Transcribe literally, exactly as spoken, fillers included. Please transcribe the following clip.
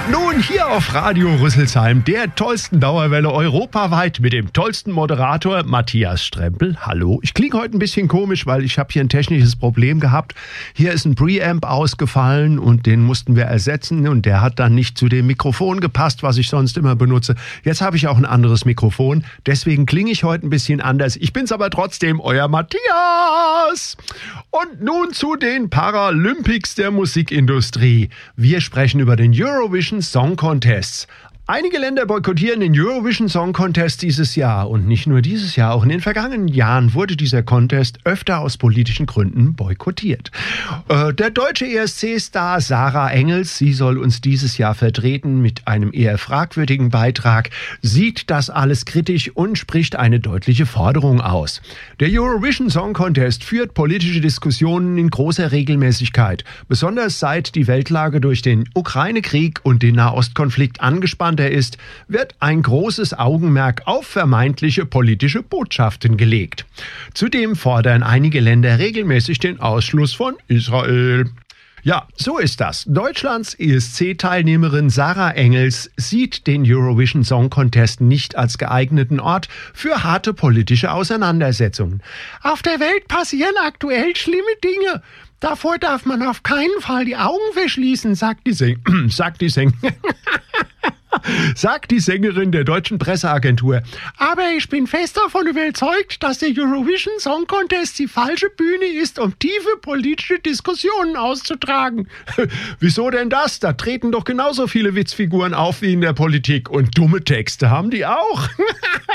Nun hier auf Radio Rüsselsheim, der tollsten Dauerwelle europaweit mit dem tollsten Moderator Matthias Strempel. Hallo, ich klinge heute ein bisschen komisch, weil ich habe hier ein technisches Problem gehabt. Hier ist ein Preamp ausgefallen und den mussten wir ersetzen und der hat dann nicht zu dem Mikrofon gepasst, was ich sonst immer benutze. Jetzt habe ich auch ein anderes Mikrofon, deswegen klinge ich heute ein bisschen anders. Ich bin's aber trotzdem, euer Matthias. Und nun zu den Paralympics der Musikindustrie. Wir sprechen über den Eurovision Song Contest. Einige Länder boykottieren den Eurovision Song Contest dieses Jahr. Und nicht nur dieses Jahr, auch in den vergangenen Jahren wurde dieser Contest öfter aus politischen Gründen boykottiert. Äh, der deutsche E S C-Star Sarah Engels, sie soll uns dieses Jahr vertreten mit einem eher fragwürdigen Beitrag, sieht das alles kritisch und spricht eine deutliche Forderung aus. Der Eurovision Song Contest führt politische Diskussionen in großer Regelmäßigkeit. Besonders seit die Weltlage durch den Ukraine-Krieg und den Nahostkonflikt angespannt ist, wird ein großes Augenmerk auf vermeintliche politische Botschaften gelegt. Zudem fordern einige Länder regelmäßig den Ausschluss von Israel. Ja, so ist das. Deutschlands E S C-Teilnehmerin Sarah Engels sieht den Eurovision Song Contest nicht als geeigneten Ort für harte politische Auseinandersetzungen. Auf der Welt passieren aktuell schlimme Dinge. Davor darf man auf keinen Fall die Augen verschließen, sagt die Säng sagt die Säng sagt die Sängerin der deutschen Presseagentur. Aber ich bin fest davon überzeugt, dass der Eurovision Song Contest die falsche Bühne ist, um tiefe politische Diskussionen auszutragen. Wieso denn das? Da treten doch genauso viele Witzfiguren auf wie in der Politik. Und dumme Texte haben die auch.